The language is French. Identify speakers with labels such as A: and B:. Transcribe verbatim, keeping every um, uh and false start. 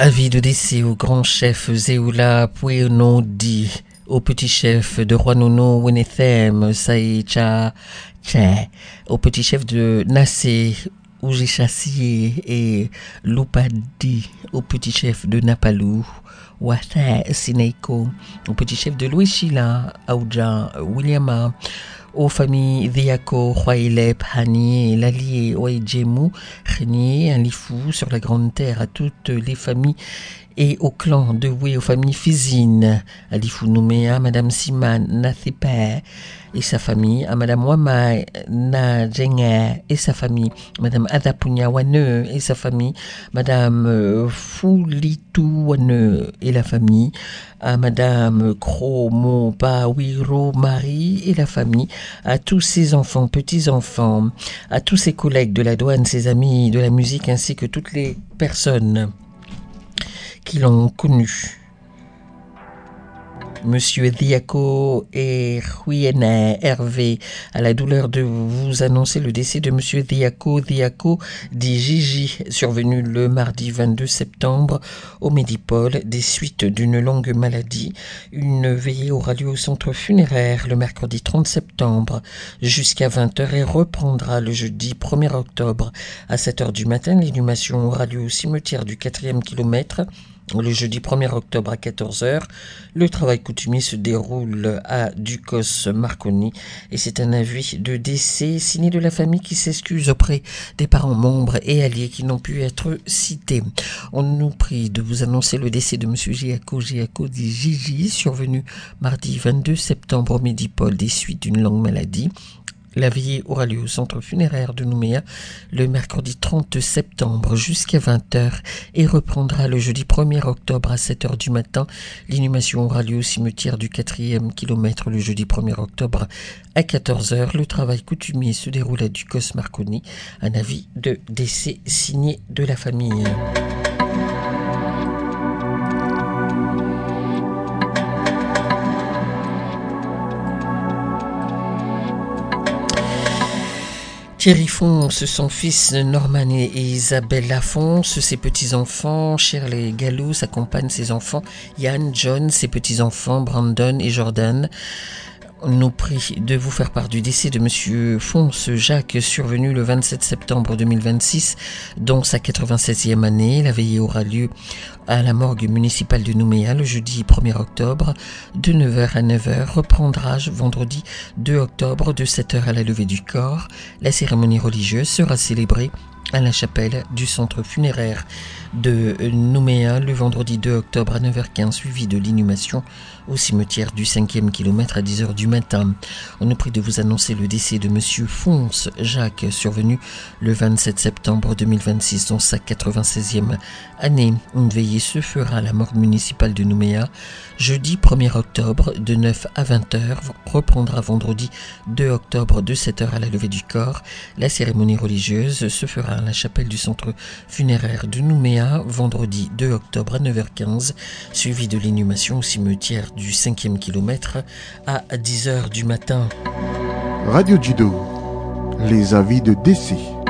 A: Avis de décès au grand chef Zéoula Pouenodi, au petit chef de Rwanono Wenethem Saïcha Tché, au petit chef de Nassé Oujéchassié et Loupadi, au petit chef de Napalou Wata Sineiko, au petit chef de Louis Chila Aouja Williama, aux familles Diako, Khwailep, Hani, Lali, Oedjemou, Renier, Alifou, sur la Grande Terre, à toutes les familles et au clan de Wé, aux familles Fizine, Alifou Nouméa, Madame Siman Nathipe et sa famille, à Madame Wamai Nadjenge et sa famille, Madame Adapunya Wane et sa famille, Madame Foulitou Wane et la famille, à Madame Kromo Bawiro Marie et la famille, à tous ses enfants, petits-enfants, à tous ses collègues de la douane, ses amis de la musique, ainsi que toutes les personnes qui l'ont connu. Monsieur Diako et Huyene Hervé, à la douleur de vous annoncer le décès de Monsieur Diako, Diako dit Gigi, survenu le mardi vingt-deux septembre au Médipôle, des suites d'une longue maladie. Une veillée aura lieu au centre funéraire le mercredi trente septembre jusqu'à vingt heures et reprendra le jeudi premier octobre à sept heures du matin. L'inhumation aura lieu au cimetière du quatrième kilomètre le jeudi premier octobre à quatorze heures. Le travail coutumier se déroule à Ducos Marconi et c'est un avis de décès signé de la famille qui s'excuse auprès des parents membres et alliés qui n'ont pu être cités. On nous prie de vous annoncer le décès de M. Giaco Giaco dit Gigi, survenu mardi vingt-deux septembre au Médipôle des suites d'une longue maladie. La veillée aura lieu au centre funéraire de Nouméa le mercredi trente septembre jusqu'à vingt heures et reprendra le jeudi premier octobre à sept heures du matin. L'inhumation aura lieu au cimetière du quatrième kilomètre le jeudi premier octobre à quatorze heures. Le travail coutumier se déroule à Ducos Marconi. Un avis de décès signé de la famille. Thierry Fons, son fils Norman et Isabelle Lafons, ses petits-enfants, Shirley Gallo, sa compagne, ses enfants, Yann, John, ses petits-enfants, Brandon et Jordan. On nous prie de vous faire part du décès de Monsieur Fons Jacques, survenu le vingt-sept septembre deux mille vingt-six, dont sa quatre-vingt-seizième année. La veillée aura lieu à la morgue municipale de Nouméa le jeudi premier octobre de neuf heures à neuf heures. Reprendra vendredi deux octobre de sept heures à la levée du corps. La cérémonie religieuse sera célébrée à la chapelle du centre funéraire de Nouméa le vendredi deux octobre à neuf heures quinze, suivi de l'inhumation au cimetière du cinquième kilomètre à dix heures du matin. On nous prie de vous annoncer le décès de Monsieur Fons Jacques, survenu le vingt-sept septembre deux mille vingt-six, dans sa quatre-vingt-seizième année. Une veillée se fera à la morgue municipale de Nouméa jeudi premier octobre de neuf à vingt heures, reprendra vendredi deux octobre de sept heures à la levée du corps. La cérémonie religieuse se fera à la chapelle du centre funéraire de Nouméa vendredi deux octobre à neuf heures quinze, suivi de l'inhumation au cimetière du cinquième kilomètre à dix heures du matin.
B: Radio Judo, les avis de décès.